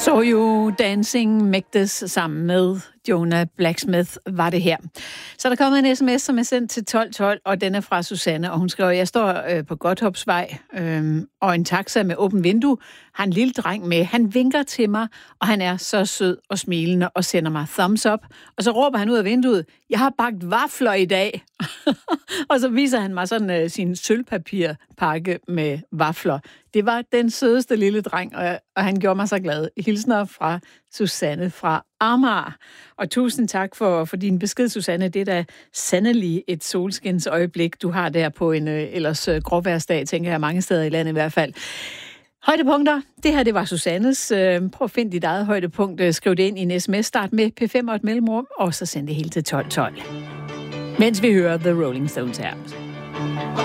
Saw You Dancing Megdes sammen med Jonah Blacksmith var det her. Så er der kommet en sms, som er sendt til 1212, og den er fra Susanne, og hun skriver, jeg står på Godthåbsvej, og en taxa med åbent vindue har en lille dreng med. Han vinker til mig, og han er så sød og smilende og sender mig thumbs up. Og så råber han ud af vinduet, jeg har bagt vafler i dag. Og så viser han mig sådan sin sølvpapirpakke med vafler. Det var den sødeste lille dreng, og han gjorde mig så glad. Hilsner fra Susanne fra Amager. Og tusind tak for din besked, Susanne. Det er da sandelig et solskinsøjeblik, du har der på en ellers gråværsdag, tænker jeg, mange steder i landet i hvert fald. Højdepunkter. Det her, det var Susannes. Prøv at finde dit eget højdepunkt. Skriv det ind i en sms. Start med P5 og et mellemrum, og så send det hele til 1212. Mens vi hører The Rolling Stones her.